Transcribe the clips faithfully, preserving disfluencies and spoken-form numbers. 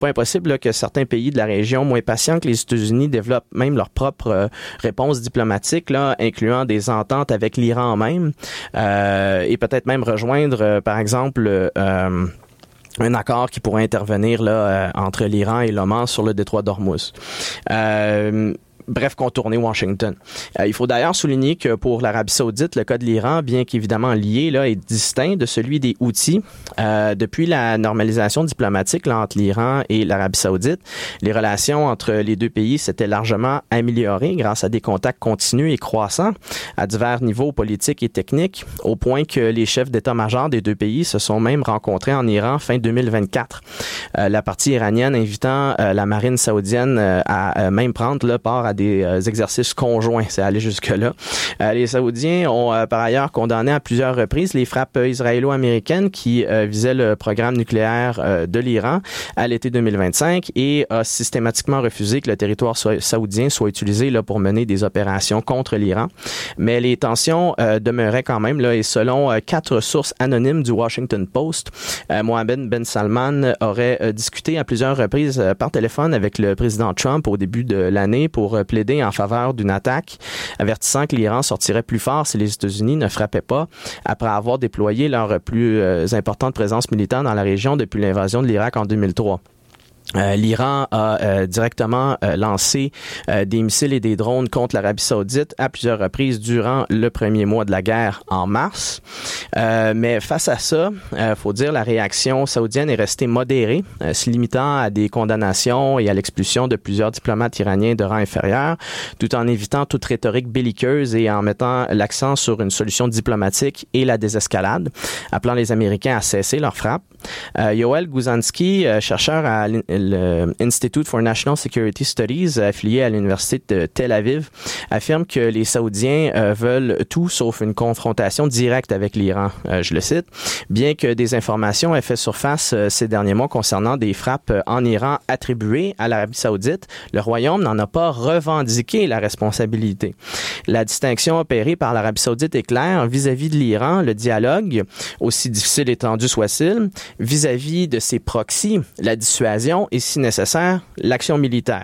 pas impossible là, que certains pays de la région moins patients que les États-Unis développent même leur propre euh, réponse diplomatique, là, incluant des ententes avec l'Iran même, euh, et peut-être même rejoindre, euh, par exemple, euh, un accord qui pourrait intervenir là euh, entre l'Iran et l'Oman sur le détroit d'Ormuz. Euh, Bref, contourner Washington. Euh, il faut d'ailleurs souligner que pour l'Arabie Saoudite, le cas de l'Iran, bien qu'évidemment lié, là, est distinct de celui des Houthis. Euh, depuis la normalisation diplomatique là, entre l'Iran et l'Arabie Saoudite, les relations entre les deux pays s'étaient largement améliorées grâce à des contacts continus et croissants à divers niveaux politiques et techniques, au point que les chefs d'état-major des deux pays se sont même rencontrés en Iran fin deux mille vingt-quatre. Euh, la partie iranienne invitant euh, la marine saoudienne euh, à euh, même prendre là, part à des euh, exercices conjoints. C'est allé jusque-là. Euh, les Saoudiens ont euh, par ailleurs condamné à plusieurs reprises les frappes israélo-américaines qui euh, visaient le programme nucléaire euh, de l'Iran à l'été deux mille vingt-cinq et a systématiquement refusé que le territoire so- saoudien soit utilisé là, pour mener des opérations contre l'Iran. Mais les tensions euh, demeuraient quand même là, et selon euh, quatre sources anonymes du Washington Post, euh, Mohammed Ben Salman aurait euh, discuté à plusieurs reprises euh, par téléphone avec le président Trump au début de l'année pour euh, plaider en faveur d'une attaque, avertissant que l'Iran sortirait plus fort si les États-Unis ne frappaient pas, après avoir déployé leur plus euh, importante présence militaire dans la région depuis l'invasion de l'Irak en deux mille trois. Euh, L'Iran a euh, directement euh, lancé euh, des missiles et des drones contre l'Arabie Saoudite à plusieurs reprises durant le premier mois de la guerre en mars. Euh, mais face à ça, il euh, faut dire la réaction saoudienne est restée modérée, euh, se limitant à des condamnations et à l'expulsion de plusieurs diplomates iraniens de rang inférieur, tout en évitant toute rhétorique belliqueuse et en mettant l'accent sur une solution diplomatique et la désescalade, appelant les Américains à cesser leurs frappes. Euh, Yoel Guzanski, euh, chercheur à l'Institute for National Security Studies, affilié à l'Université de Tel Aviv, affirme que les Saoudiens euh, veulent tout sauf une confrontation directe avec l'Iran. Euh, je le cite. Bien que des informations aient fait surface euh, ces derniers mois concernant des frappes euh, en Iran attribuées à l'Arabie Saoudite, le Royaume n'en a pas revendiqué la responsabilité. La distinction opérée par l'Arabie Saoudite est claire vis-à-vis de l'Iran. Le dialogue, aussi difficile et tendu soit-il, vis-à-vis de ses proxys, la dissuasion et, si nécessaire, l'action militaire.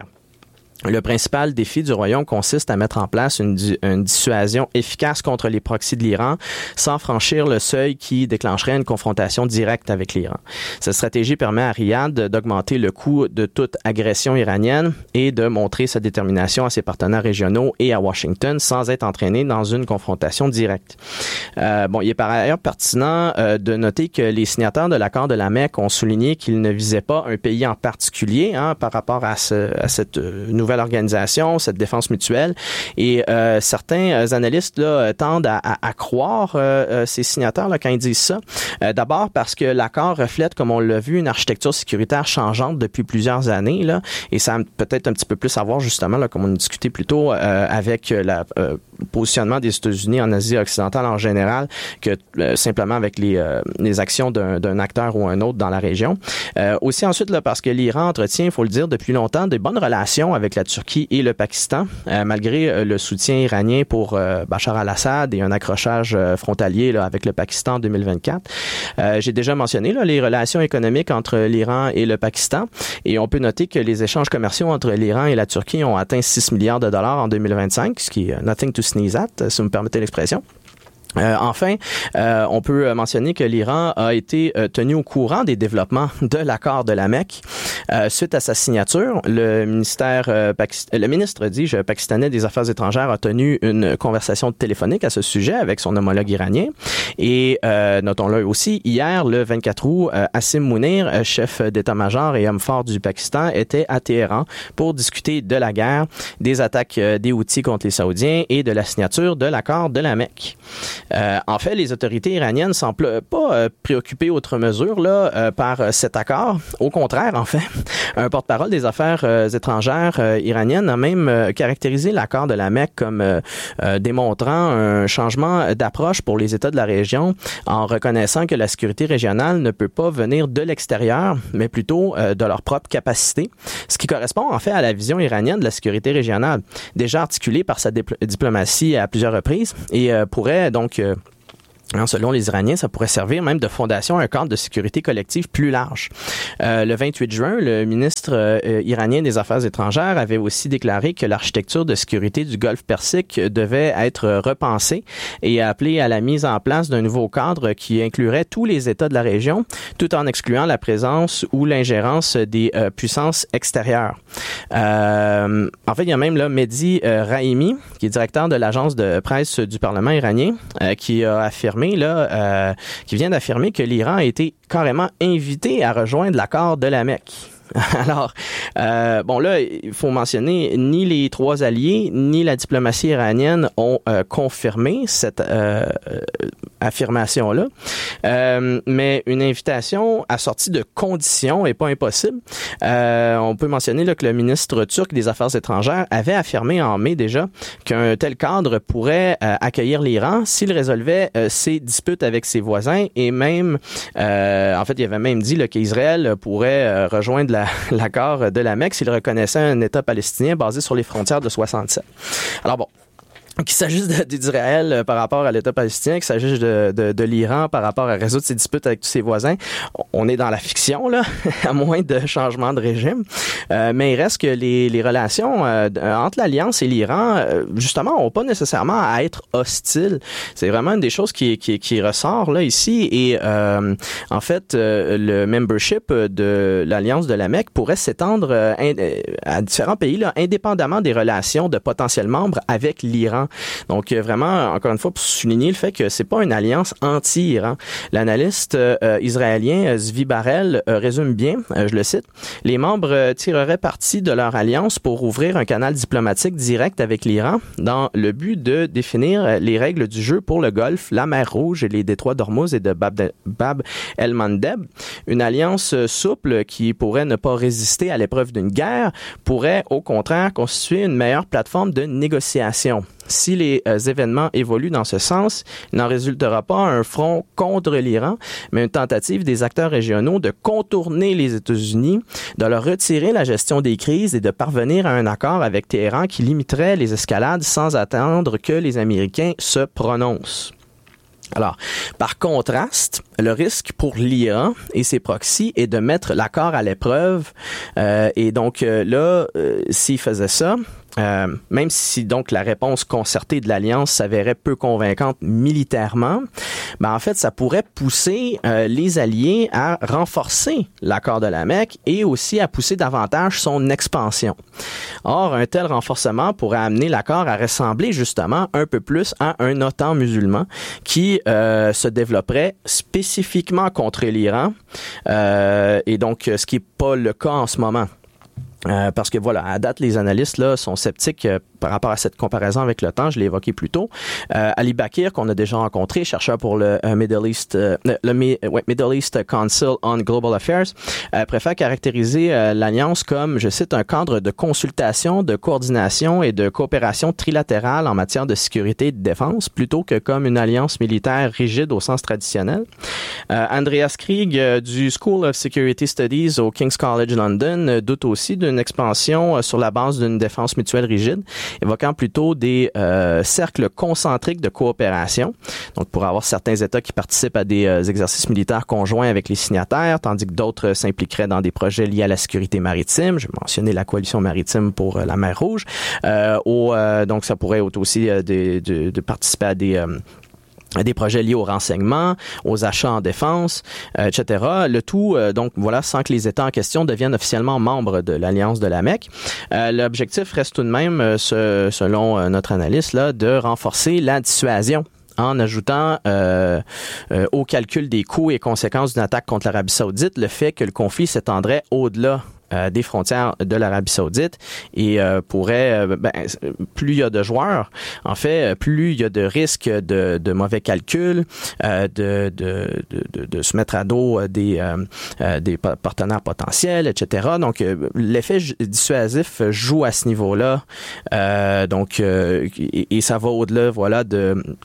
Le principal défi du Royaume consiste à mettre en place une, une dissuasion efficace contre les proxys de l'Iran sans franchir le seuil qui déclencherait une confrontation directe avec l'Iran. Cette stratégie permet à Riyad d'augmenter le coût de toute agression iranienne et de montrer sa détermination à ses partenaires régionaux et à Washington sans être entraîné dans une confrontation directe. Euh, bon, il est par ailleurs pertinent euh, de noter que les signataires de l'accord de la Mecque ont souligné qu'ils ne visaient pas un pays en particulier hein, par rapport à, ce, à cette euh, nouvelle nouvelle organisation, cette défense mutuelle. Et euh, certains analystes là, tendent à, à, à croire euh, ces signataires là, quand ils disent ça. Euh, d'abord parce que l'accord reflète, comme on l'a vu, une architecture sécuritaire changeante depuis plusieurs années. Là, et ça a peut-être un petit peu plus à voir justement, là, comme on a discuté plus tôt, euh, avec le euh, positionnement des États-Unis en Asie occidentale en général, que euh, simplement avec les, euh, les actions d'un, d'un acteur ou un autre dans la région. Euh, aussi ensuite, là, parce que l'Iran entretient, il faut le dire, depuis longtemps, des bonnes relations avec la Turquie et le Pakistan, euh, malgré euh, le soutien iranien pour euh, Bachar al-Assad et un accrochage euh, frontalier là, avec le Pakistan en deux mille vingt-quatre. Euh, j'ai déjà mentionné là, les relations économiques entre l'Iran et le Pakistan, et on peut noter que les échanges commerciaux entre l'Iran et la Turquie ont atteint six milliards de dollars en deux mille vingt-cinq, ce qui est nothing to sneeze at, si vous me permettez l'expression. Euh, enfin, euh, on peut mentionner que l'Iran a été euh, tenu au courant des développements de l'accord de la Mecque. Euh, suite à sa signature, le ministère, euh, Pakist- le ministre, dis-je, pakistanais des Affaires étrangères a tenu une conversation téléphonique à ce sujet avec son homologue iranien. Et euh, notons-le aussi, hier, le vingt-quatre août, euh, Asim Mounir, chef d'état-major et homme fort du Pakistan, était à Téhéran pour discuter de la guerre, des attaques euh, des Houthis contre les Saoudiens et de la signature de l'accord de la Mecque. Euh, en fait, les autorités iraniennes semblent pas euh, préoccupées outre mesure là, euh, par euh, cet accord. Au contraire, en fait, un porte-parole des affaires euh, étrangères euh, iraniennes a même euh, caractérisé l'accord de la Mecque comme euh, euh, démontrant un changement d'approche pour les États de la région en reconnaissant que la sécurité régionale ne peut pas venir de l'extérieur, mais plutôt euh, de leur propre capacité, ce qui correspond en fait à la vision iranienne de la sécurité régionale, déjà articulée par sa dipl- diplomatie à plusieurs reprises et euh, pourrait donc Euh, Selon les Iraniens, ça pourrait servir même de fondation à un cadre de sécurité collective plus large. Euh, le vingt-huit juin, le ministre euh, iranien des Affaires étrangères avait aussi déclaré que l'architecture de sécurité du Golfe Persique devait être repensée et appelé à la mise en place d'un nouveau cadre qui inclurait tous les États de la région, tout en excluant la présence ou l'ingérence des euh, puissances extérieures. Euh, en fait, il y a même là Mehdi euh, Rahimi, qui est directeur de l'agence de presse du Parlement iranien, euh, qui a affirmé Là, euh, qui vient d'affirmer que l'Iran a été carrément invité à rejoindre l'accord de la Mecque. Alors, euh, bon là, il faut mentionner, ni les trois alliés, ni la diplomatie iranienne ont euh, confirmé cette euh, affirmation-là. Euh, mais une invitation assortie de conditions est pas impossible. Euh, on peut mentionner là, que le ministre turc des Affaires étrangères avait affirmé en mai déjà qu'un tel cadre pourrait euh, accueillir l'Iran s'il résolvait euh, ses disputes avec ses voisins et même, euh, en fait, il avait même dit là, qu'Israël pourrait euh, rejoindre la l'accord de la Mecque s'il reconnaissait un État palestinien basé sur les frontières de soixante-sept. Alors bon, qu'il s'agisse d'Israël euh, par rapport à l'État palestinien, qu'il s'agisse de, de, de l'Iran par rapport à résoudre ses disputes avec tous ses voisins, on est dans la fiction, là, à moins de changement de régime. Euh, mais il reste que les, les relations euh, entre l'Alliance et l'Iran, euh, justement, n'ont pas nécessairement à être hostiles. C'est vraiment une des choses qui, qui, qui ressort là ici. Et euh, en fait, euh, le membership de l'Alliance de la Mecque pourrait s'étendre euh, à différents pays, là, indépendamment des relations de potentiels membres avec l'Iran. Donc, vraiment, encore une fois, pour souligner le fait que c'est pas une alliance anti-Iran. L'analyste euh, israélien Zvi Barel euh, résume bien, euh, je le cite, « Les membres euh, tireraient parti de leur alliance pour ouvrir un canal diplomatique direct avec l'Iran dans le but de définir les règles du jeu pour le Golfe, la mer Rouge et les détroits d'Ormuz et de Bab, Bab el-Mandeb. Une alliance souple qui pourrait ne pas résister à l'épreuve d'une guerre pourrait, au contraire, constituer une meilleure plateforme de négociation. » Si les euh, événements évoluent dans ce sens, il n'en résultera pas un front contre l'Iran, mais une tentative des acteurs régionaux de contourner les États-Unis, de leur retirer la gestion des crises et de parvenir à un accord avec Téhéran qui limiterait les escalades sans attendre que les Américains se prononcent. Alors, par contraste, le risque pour l'Iran et ses proxys est de mettre l'accord à l'épreuve. Euh, et donc euh, là, euh, s'ils faisaient ça, Euh, même si donc la réponse concertée de l'Alliance s'avérait peu convaincante militairement, ben en fait, ça pourrait pousser euh, les alliés à renforcer l'accord de la Mecque et aussi à pousser davantage son expansion. Or, un tel renforcement pourrait amener l'accord à ressembler justement un peu plus à un OTAN musulman qui euh, se développerait spécifiquement contre l'Iran, euh, et donc ce qui n'est pas le cas en ce moment. Euh, parce que voilà, à date, les analystes là sont sceptiques euh, par rapport à cette comparaison avec l'OTAN, je l'ai évoqué plus tôt. Euh, Ali Bakir, qu'on a déjà rencontré, chercheur pour le euh, Middle East, euh, le Mi- ouais, Middle East Council on Global Affairs, euh, préfère caractériser euh, l'alliance comme, je cite, un cadre de consultation, de coordination et de coopération trilatérale en matière de sécurité et de défense, plutôt que comme une alliance militaire rigide au sens traditionnel. Euh, Andreas Krieg euh, du School of Security Studies au King's College London euh, doute aussi d'une expansion euh, sur la base d'une défense mutuelle rigide, évoquant plutôt des euh, cercles concentriques de coopération, donc pour avoir certains États qui participent à des euh, exercices militaires conjoints avec les signataires, tandis que d'autres euh, s'impliqueraient dans des projets liés à la sécurité maritime. Je vais mentionner la coalition maritime pour euh, la mer Rouge. Euh, au, euh, donc ça pourrait aussi euh, de, de, de participer à des... Euh, des projets liés au renseignement, aux achats en défense, euh, et cetera. Le tout, euh, donc voilà, sans que les États en question deviennent officiellement membres de l'Alliance de la Mecque. Euh, l'objectif reste tout de même, euh, ce, selon euh, notre analyste, là, de renforcer la dissuasion en ajoutant euh, euh, au calcul des coûts et conséquences d'une attaque contre l'Arabie saoudite le fait que le conflit s'étendrait au-delà Euh, des frontières de l'Arabie saoudite et euh, pourrait, euh, ben, plus il y a de joueurs, en fait, plus il y a de risques de, de mauvais calculs, euh, de, de, de, de se mettre à dos des, euh, euh, des partenaires potentiels, et cetera. Donc, euh, l'effet dissuasif joue à ce niveau-là. Euh, donc, euh, et, et ça va au-delà, voilà, de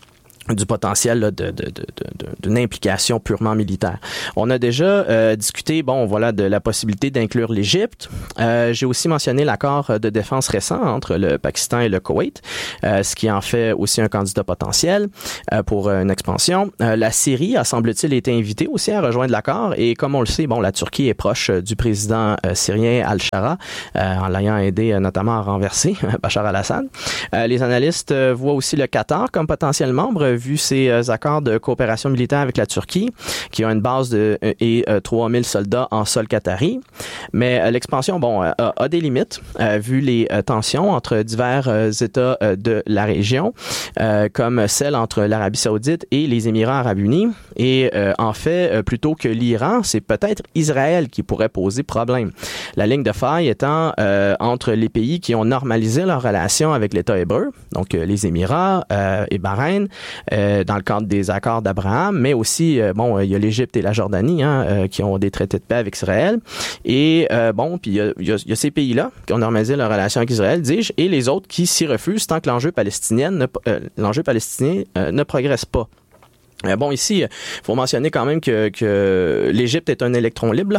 du potentiel là, de, de, de, de, d'une implication purement militaire. On a déjà euh, discuté, bon, voilà, de la possibilité d'inclure l'Égypte. Euh, j'ai aussi mentionné l'accord de défense récent entre le Pakistan et le Koweït, euh, ce qui en fait aussi un candidat potentiel euh, pour une expansion. Euh, la Syrie a, semble-t-il, été invitée aussi à rejoindre l'accord et comme on le sait, bon, la Turquie est proche du président euh, syrien Al-Shara, euh, en l'ayant aidé euh, notamment à renverser Bachar al-Assad. Euh, les analystes euh, voient aussi le Qatar comme potentiel membre vu ces euh, accords de coopération militaire avec la Turquie, qui ont une base de euh, et euh, trois mille soldats en sol qatari. Mais euh, l'expansion, bon, euh, a, a des limites, euh, vu les euh, tensions entre divers euh, États euh, de la région, euh, comme celle entre l'Arabie saoudite et les Émirats arabes unis. Et euh, en fait, euh, plutôt que l'Iran, c'est peut-être Israël qui pourrait poser problème. La ligne de faille étant euh, entre les pays qui ont normalisé leurs relations avec l'État hébreu, donc euh, les Émirats euh, et Bahreïn, Euh, dans le cadre des accords d'Abraham, mais aussi, euh, bon, il y a l'Égypte et la Jordanie hein, euh, qui ont des traités de paix avec Israël. Et euh, bon, puis il y a, y, a, y a ces pays-là qui ont normalisé leur relation avec Israël, dis-je, et les autres qui s'y refusent tant que l'enjeu palestinien ne, euh, l'enjeu palestinien euh, ne progresse pas. Euh, bon, ici, il faut mentionner quand même que, que l'Égypte est un électron libre.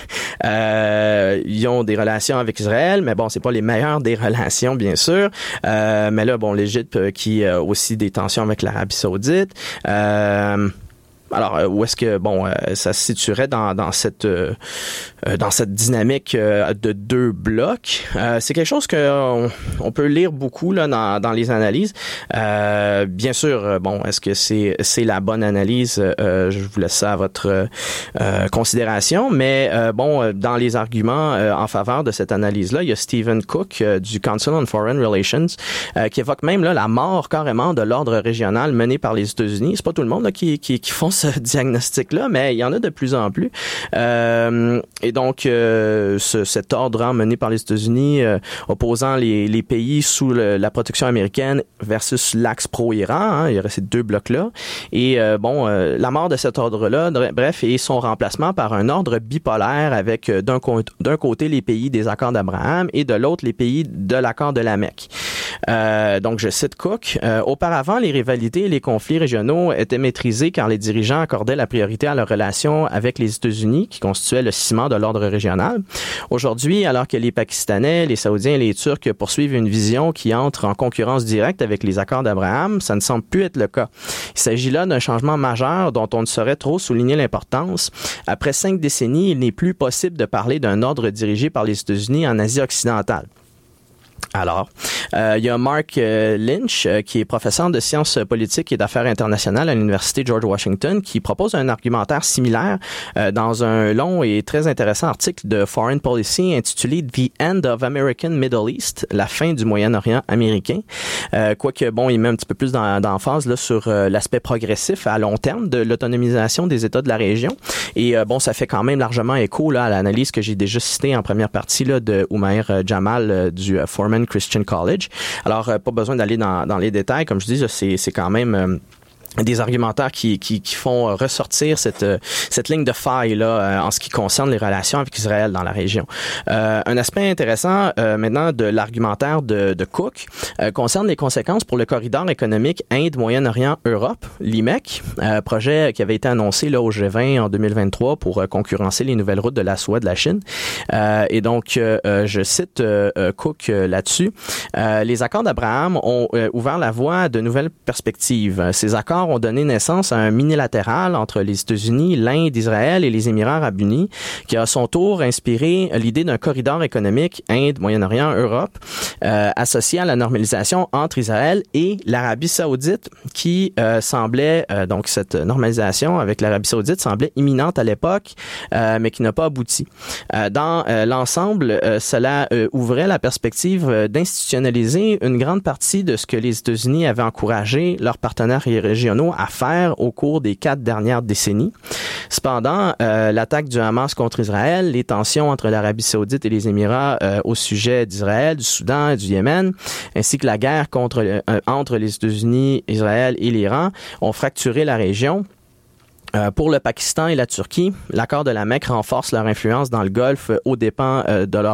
euh, ils ont des relations avec Israël, mais bon, c'est pas les meilleures des relations, bien sûr. Euh, mais là, bon, l'Égypte qui a aussi des tensions avec l'Arabie saoudite. Euh, Alors, où est-ce que, bon, euh, ça se situerait dans, dans cette euh, dans cette dynamique euh, de deux blocs? Euh, c'est quelque chose qu'on on peut lire beaucoup là dans, dans les analyses. Euh, bien sûr, bon, est-ce que c'est c'est la bonne analyse? Euh, je vous laisse ça à votre euh, considération. Mais euh, bon, dans les arguments euh, en faveur de cette analyse-là, il y a Stephen Cook euh, du Council on Foreign Relations euh, qui évoque même là la mort carrément de l'ordre régional mené par les États-Unis. C'est pas tout le monde là qui qui, qui font ce diagnostic-là, mais il y en a de plus en plus. Euh, et donc, euh, ce, cet ordre mené par les États-Unis euh, opposant les, les pays sous le, la protection américaine versus l'axe pro-Iran, hein, il y aurait ces deux blocs-là. Et euh, bon, euh, la mort de cet ordre-là, bref, et son remplacement par un ordre bipolaire avec euh, d'un, co- d'un côté les pays des accords d'Abraham et de l'autre les pays de l'accord de la Mecque. Euh, donc, je cite Cook. Euh, auparavant, les rivalités et les conflits régionaux étaient maîtrisés car les dirigeants accordaient la priorité à leurs relations avec les États-Unis, qui constituaient le ciment de l'ordre régional. Aujourd'hui, alors que les Pakistanais, les Saoudiens et les Turcs poursuivent une vision qui entre en concurrence directe avec les accords d'Abraham, ça ne semble plus être le cas. Il s'agit là d'un changement majeur dont on ne saurait trop souligner l'importance. Après cinq décennies, il n'est plus possible de parler d'un ordre dirigé par les États-Unis en Asie occidentale. Alors, euh, il y a Mark euh, Lynch, euh, qui est professeur de sciences politiques et d'affaires internationales à l'Université George Washington, qui propose un argumentaire similaire euh, dans un long et très intéressant article de Foreign Policy intitulé « The End of American Middle East », la fin du Moyen-Orient américain. Euh, quoique, bon, il met un petit peu plus d'en, d'emphase là, sur euh, l'aspect progressif à long terme de l'autonomisation des États de la région. Et euh, bon, ça fait quand même largement écho là, à l'analyse que j'ai déjà citée en première partie là, de Umair Jamal euh, du euh, Foreman Christian College. Alors, euh, pas besoin d'aller dans, dans les détails. Comme je dis, c'est, c'est quand même... Euh, des argumentaires qui, qui, qui font ressortir cette, cette ligne de faille là en ce qui concerne les relations avec Israël dans la région. Euh, un aspect intéressant euh, maintenant de l'argumentaire de, de Cook euh, concerne les conséquences pour le corridor économique Inde-Moyen-Orient-Europe, l'I M E C, euh, projet qui avait été annoncé là au G vingt en deux mille vingt-trois pour euh, concurrencer les nouvelles routes de la soie de la Chine. Euh, et donc, euh, je cite euh, Cook euh, là-dessus. Euh, les accords d'Abraham ont euh, ouvert la voie à de nouvelles perspectives. Ces accords ont donné naissance à un minilatéral entre les États-Unis, l'Inde, Israël et les Émirats arabes unis, qui a à son tour inspiré l'idée d'un corridor économique Inde, Moyen-Orient, Europe, euh, associé à la normalisation entre Israël et l'Arabie saoudite, qui euh, semblait, euh, donc cette normalisation avec l'Arabie saoudite semblait imminente à l'époque, euh, mais qui n'a pas abouti. Euh, dans euh, l'ensemble, euh, cela euh, ouvrait la perspective euh, d'institutionnaliser une grande partie de ce que les États-Unis avaient encouragé leurs partenaires régionaux à faire au cours des quatre dernières décennies. Cependant, euh, l'attaque du Hamas contre Israël, les tensions entre l'Arabie saoudite et les Émirats euh, au sujet d'Israël, du Soudan et du Yémen, ainsi que la guerre contre, euh, entre les États-Unis, Israël et l'Iran ont fracturé la région. Euh, pour le Pakistan et la Turquie, l'accord de la Mecque renforce leur influence dans le Golfe aux dépens euh, de leur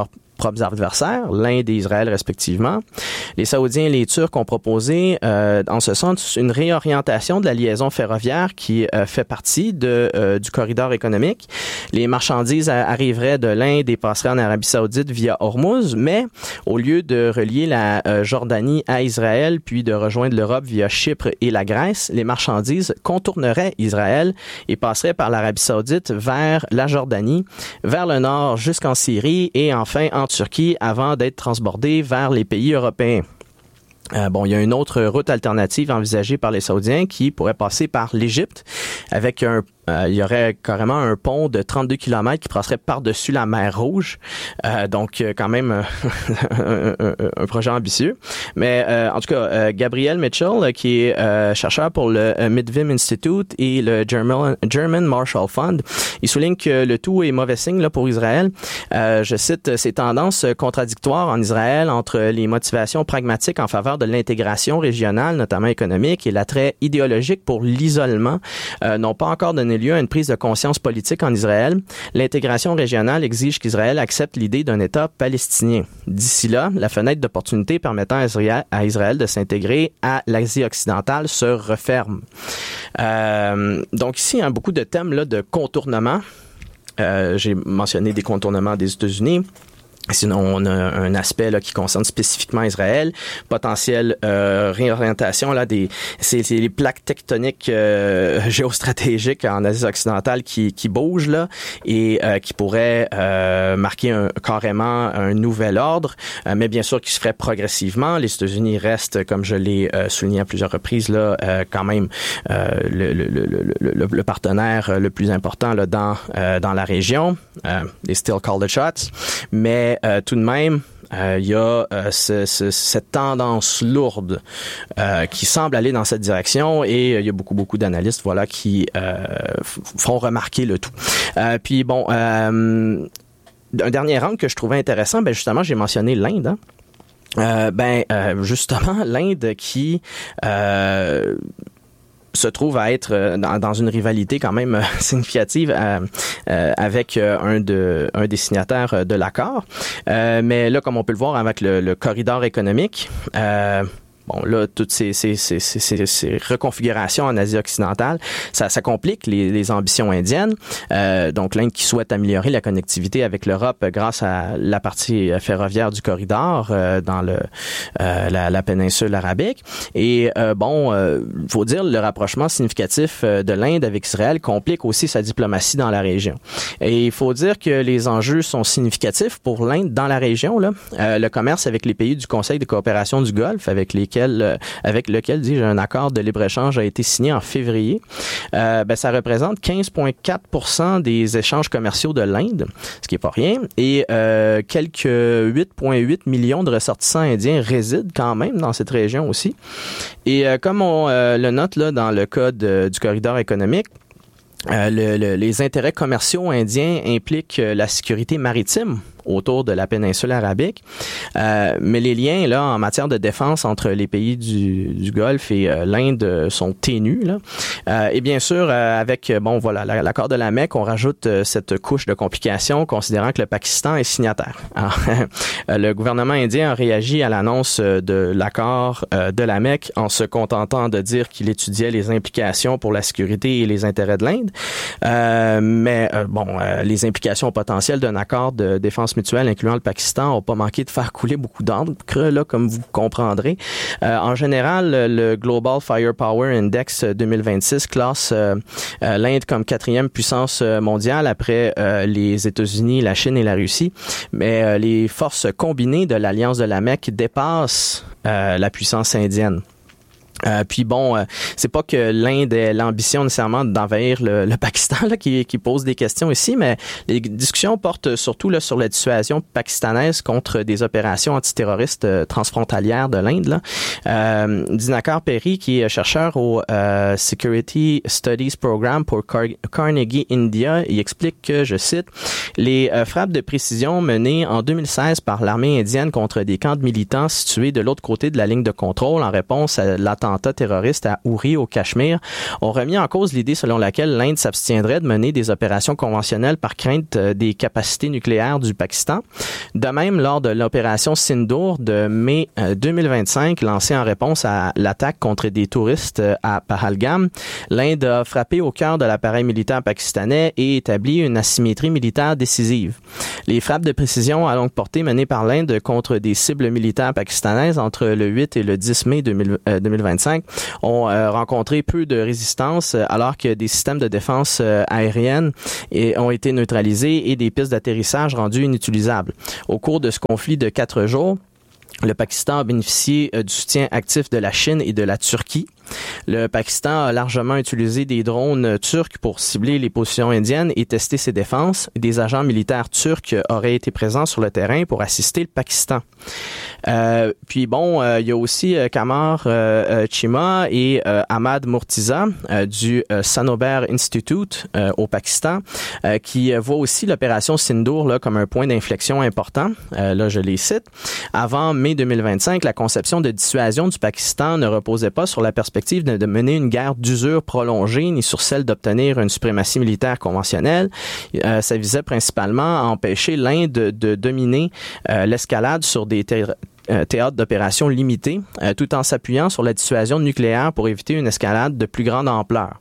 propres adversaires, l'Inde et Israël respectivement. Les Saoudiens et les Turcs ont proposé, euh, en ce sens, une réorientation de la liaison ferroviaire qui euh, fait partie de, euh, du corridor économique. Les marchandises a, arriveraient de l'Inde et passeraient en Arabie Saoudite via Hormuz, mais au lieu de relier la euh, Jordanie à Israël, puis de rejoindre l'Europe via Chypre et la Grèce, les marchandises contourneraient Israël et passeraient par l'Arabie Saoudite vers la Jordanie, vers le nord jusqu'en Syrie et enfin en Turquie avant d'être transbordées vers les pays européens. Euh, bon, il y a une autre route alternative envisagée par les Saoudiens qui pourrait passer par l'Égypte avec un Euh, il y aurait carrément un pont de trente-deux kilomètres qui passerait par-dessus la mer Rouge. Euh, donc, quand même, un, un, un projet ambitieux. Mais euh, en tout cas, euh, Gabriel Mitchell, qui est euh, chercheur pour le euh, Midvim Institute et le German, German Marshall Fund, il souligne que le tout est mauvais signe là, pour Israël. Euh, je cite ces tendances contradictoires en Israël entre les motivations pragmatiques en faveur de l'intégration régionale, notamment économique, et l'attrait idéologique pour l'isolement, euh, n'ont pas encore donné lieu à une prise de conscience politique en Israël. L'intégration régionale exige qu'Israël accepte l'idée d'un État palestinien. D'ici là, la fenêtre d'opportunité permettant à Israël de s'intégrer à l'Asie occidentale se referme. Euh, donc ici, il y a beaucoup de thèmes là, de contournement. Euh, j'ai mentionné des contournements des États-Unis. Sinon, on a un aspect là qui concerne spécifiquement Israël, potentielle euh, réorientation là des c'est, c'est les plaques tectoniques euh, géostratégiques en Asie occidentale qui qui bougent là et euh, qui pourraient euh, marquer un, carrément un nouvel ordre, euh, mais bien sûr qui se ferait progressivement. Les États-Unis restent, comme je l'ai euh, souligné à plusieurs reprises là, euh, quand même euh, le, le, le, le, le partenaire le plus important là dans euh, dans la région. Euh, they still call the shots, mais Euh, tout de même, il euh, y a euh, ce, ce, cette tendance lourde euh, qui semble aller dans cette direction et il euh, y a beaucoup, beaucoup d'analystes voilà, qui euh, f- font remarquer le tout. Euh, puis bon, euh, un dernier angle que je trouvais intéressant, ben justement, j'ai mentionné l'Inde. Hein? Euh, ben euh, justement, l'Inde qui... Euh, se trouve à être dans, dans une rivalité quand même significative euh, euh, avec un de un des signataires de l'accord. Euh, mais là, comme on peut le voir avec le, le corridor économique, euh, bon, là, toutes ces, ces, ces, ces, ces reconfigurations en Asie occidentale, ça, ça complique les, les ambitions indiennes. Euh, donc, l'Inde qui souhaite améliorer la connectivité avec l'Europe grâce à la partie ferroviaire du corridor euh, dans le euh, la, la péninsule arabique. Et euh, bon, euh, faut dire, le rapprochement significatif de l'Inde avec Israël complique aussi sa diplomatie dans la région. Et il faut dire que les enjeux sont significatifs pour l'Inde dans la région. Là, euh, le commerce avec les pays du Conseil de coopération du Golfe, avec les avec lequel, dis-je, un accord de libre-échange a été signé en février, euh, ben, ça représente quinze virgule quatre pour cent des échanges commerciaux de l'Inde, ce qui est pas rien, et euh, quelques huit virgule huit millions de ressortissants indiens résident quand même dans cette région aussi. Et euh, comme on euh, le note là dans le cas de, du corridor économique, euh, le, le, les intérêts commerciaux indiens impliquent la sécurité maritime autour de la péninsule arabique. Euh, mais les liens là en matière de défense entre les pays du, du Golfe et euh, l'Inde sont ténus. Là. Euh, et bien sûr, euh, avec bon voilà l'accord de la Mecque, on rajoute euh, cette couche de complications considérant que le Pakistan est signataire. Alors, le gouvernement indien a réagi à l'annonce de l'accord euh, de la Mecque en se contentant de dire qu'il étudiait les implications pour la sécurité et les intérêts de l'Inde. Euh, mais euh, bon, euh, les implications potentielles d'un accord de défense mutuelle incluant le Pakistan n'ont pas manqué de faire couler beaucoup d'encre, là, comme vous comprendrez. Euh, en général, le Global Firepower Index deux mille vingt-six classe euh, euh, l'Inde comme quatrième puissance mondiale après euh, les États-Unis, la Chine et la Russie. Mais euh, les forces combinées de l'Alliance de la Mecque dépassent euh, la puissance indienne. Euh, puis bon, euh, c'est pas que l'Inde ait l'ambition nécessairement d'envahir le, le Pakistan là, qui, qui pose des questions ici, mais les discussions portent surtout là, sur la dissuasion pakistanaise contre des opérations antiterroristes euh, transfrontalières de l'Inde. Là. Euh, Dinakar Perry, qui est chercheur au euh, Security Studies Program pour Car- Carnegie India, il explique que, je cite, les euh, frappes de précision menées en deux mille seize par l'armée indienne contre des camps de militants situés de l'autre côté de la ligne de contrôle en réponse à l'attentat attentat terroriste à Uri au Cachemire ont remis en cause l'idée selon laquelle l'Inde s'abstiendrait de mener des opérations conventionnelles par crainte des capacités nucléaires du Pakistan. De même, lors de l'opération Sindoor de mai deux mille vingt-cinq, lancée en réponse à l'attaque contre des touristes à Pahalgam, l'Inde a frappé au cœur de l'appareil militaire pakistanais et établi une asymétrie militaire décisive. Les frappes de précision à longue portée menées par l'Inde contre des cibles militaires pakistanaises entre le huit et le dix mai deux mille vingt-cinq ont euh, rencontré peu de résistance alors que des systèmes de défense euh, aérienne et, ont été neutralisés et des pistes d'atterrissage rendues inutilisables. Au cours de ce conflit de quatre jours, le Pakistan a bénéficié euh, du soutien actif de la Chine et de la Turquie. Le Pakistan a largement utilisé des drones turcs pour cibler les positions indiennes et tester ses défenses. Des agents militaires turcs auraient été présents sur le terrain pour assister le Pakistan. Euh, puis bon, euh, il y a aussi euh, Kamar euh, Chima et euh, Ahmad Murtiza euh, du euh, Sanober Institute euh, au Pakistan euh, qui euh, voient aussi l'opération Sindoor là, comme un point d'inflexion important. Euh, là, je les cite. Avant mai deux mille vingt-cinq, la conception de dissuasion du Pakistan ne reposait pas sur la perspective de, de mener une guerre d'usure prolongée ni sur celle d'obtenir une suprématie militaire conventionnelle. Euh, ça visait principalement à empêcher l'Inde de, de dominer euh, l'escalade sur des terrains Euh, théâtre d'opérations limité, euh, tout en s'appuyant sur la dissuasion nucléaire pour éviter une escalade de plus grande ampleur.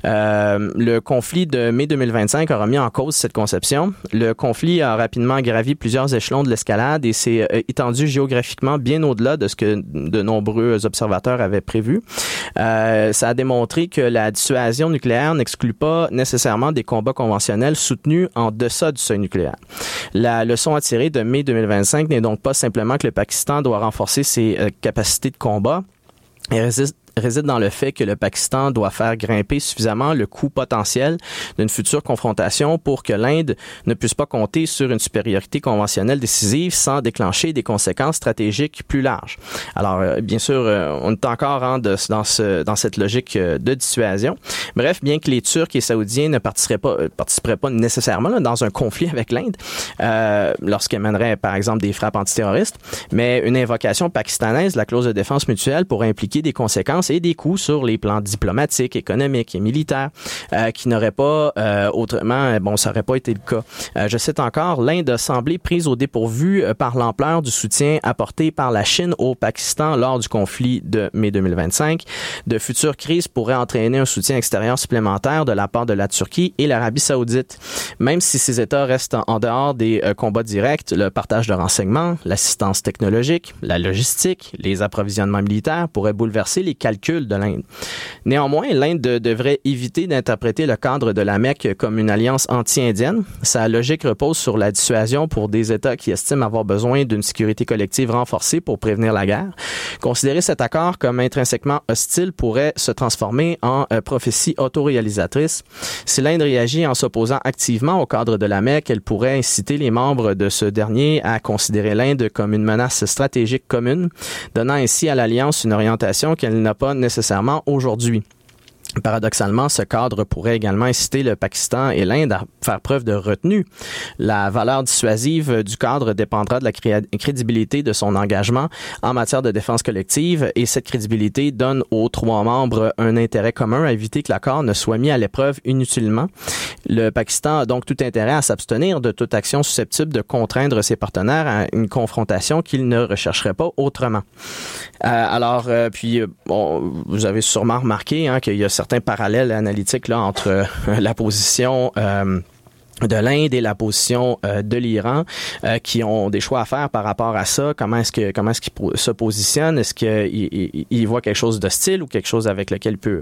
Euh, le conflit de mai deux mille vingt-cinq a remis en cause cette conception. Le conflit a rapidement gravi plusieurs échelons de l'escalade et s'est euh, étendu géographiquement bien au-delà de ce que de nombreux observateurs avaient prévu. Euh, ça a démontré que la dissuasion nucléaire n'exclut pas nécessairement des combats conventionnels soutenus en deçà du seuil nucléaire. La leçon à tirer de mai deux mille vingt-cinq n'est donc pas simplement que le Pakistan doit renforcer ses euh, capacités de combat. Elle résiste réside dans le fait que le Pakistan doit faire grimper suffisamment le coût potentiel d'une future confrontation pour que l'Inde ne puisse pas compter sur une supériorité conventionnelle décisive sans déclencher des conséquences stratégiques plus larges. Alors, euh, bien sûr, euh, on est encore hein, de, dans, ce, dans cette logique euh, de dissuasion. Bref, bien que les Turcs et Saoudiens ne participeraient pas, euh, participeraient pas nécessairement là, dans un conflit avec l'Inde, euh, lorsqu'ils mèneraient, par exemple, des frappes antiterroristes, mais une invocation pakistanaise, la clause de défense mutuelle, pourrait impliquer des conséquences et des coûts sur les plans diplomatiques, économiques et militaires euh, qui n'auraient pas euh, autrement, bon, ça n'aurait pas été le cas. Euh, je cite encore, l'Inde a semblé prise au dépourvu euh, par l'ampleur du soutien apporté par la Chine au Pakistan lors du conflit de mai deux mille vingt-cinq. De futures crises pourraient entraîner un soutien extérieur supplémentaire de la part de la Turquie et l'Arabie saoudite. Même si ces États restent en, en dehors des euh, combats directs, le partage de renseignements, l'assistance technologique, la logistique, les approvisionnements militaires pourraient bouleverser les calculs de l'Inde. Néanmoins, l'Inde de, devrait éviter d'interpréter le cadre de la Mecque comme une alliance anti-indienne. Sa logique repose sur la dissuasion pour des États qui estiment avoir besoin d'une sécurité collective renforcée pour prévenir la guerre. Considérer cet accord comme intrinsèquement hostile pourrait se transformer en euh, prophétie autoréalisatrice. Si l'Inde réagit en s'opposant activement au cadre de la Mecque, elle pourrait inciter les membres de ce dernier à considérer l'Inde comme une menace stratégique commune, donnant ainsi à l'alliance une orientation qu'elle n'a pas nécessairement aujourd'hui. Paradoxalement, ce cadre pourrait également inciter le Pakistan et l'Inde à faire preuve de retenue. La valeur dissuasive du cadre dépendra de la cré- crédibilité de son engagement en matière de défense collective et cette crédibilité donne aux trois membres un intérêt commun à éviter que l'accord ne soit mis à l'épreuve inutilement. Le Pakistan a donc tout intérêt à s'abstenir de toute action susceptible de contraindre ses partenaires à une confrontation qu'il ne rechercherait pas autrement. Euh, alors, euh, puis, bon, vous avez sûrement remarqué hein, qu'il y a certains parallèles analytiques là entre euh, la position euh, de l'Inde et la position euh, de l'Iran euh, qui ont des choix à faire par rapport à ça. Comment est-ce que comment est-ce qu'ils se positionnent? Est-ce qu'ils il, il voient quelque chose d'hostile ou quelque chose avec lequel il peut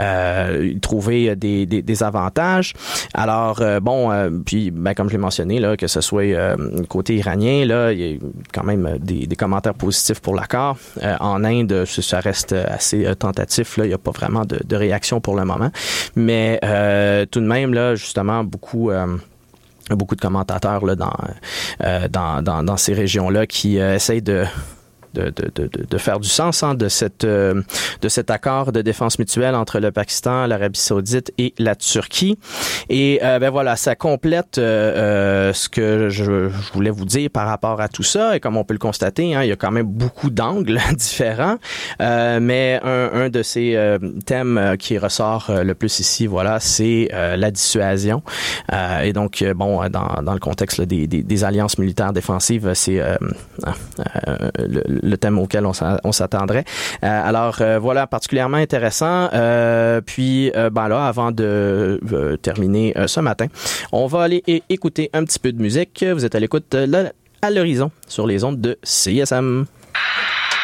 euh, trouver des, des, des avantages? Alors euh, bon, euh, puis ben, comme je l'ai mentionné là, que ce soit euh, côté iranien là, il y a quand même des, des commentaires positifs pour l'accord. Euh, en Inde, ça reste assez euh, tentatif là. Il n'y a pas vraiment de, de réaction pour le moment, mais euh, tout de même là, justement beaucoup. Euh, beaucoup de commentateurs là dans euh, dans, dans dans ces régions-là qui euh, essayent de de, de, de, de faire du sens hein, de cette euh, de cet accord de défense mutuelle entre le Pakistan, l'Arabie Saoudite et la Turquie. Et euh, ben voilà, ça complète euh, euh, ce que je, je voulais vous dire par rapport à tout ça. Et comme on peut le constater, hein, il y a quand même beaucoup d'angles différents. Euh, mais un, un de ces euh, thèmes qui ressort euh, le plus ici, voilà, c'est euh, la dissuasion. Euh, et donc, euh, bon, dans, dans le contexte là, des, des, des alliances militaires défensives, c'est euh, euh, le, le thème auquel on, on s'attendrait. Euh, alors, euh, voilà, particulièrement intéressant. Euh, puis, euh, ben là, avant de euh, terminer euh, ce matin, on va aller é- écouter un petit peu de musique. Vous êtes à l'écoute euh, là, à l'horizon sur les ondes de C I S M.